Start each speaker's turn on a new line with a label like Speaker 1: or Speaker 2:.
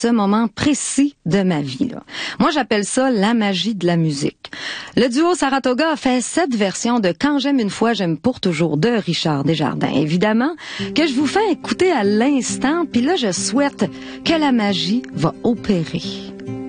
Speaker 1: ce moment précis de ma vie, là. Moi, j'appelle ça la magie de la musique. Le duo Saratoga a fait cette version de Quand j'aime une fois, j'aime pour toujours de Richard Desjardins, évidemment, que je vous fais écouter à l'instant, puis là, je souhaite que la magie va opérer.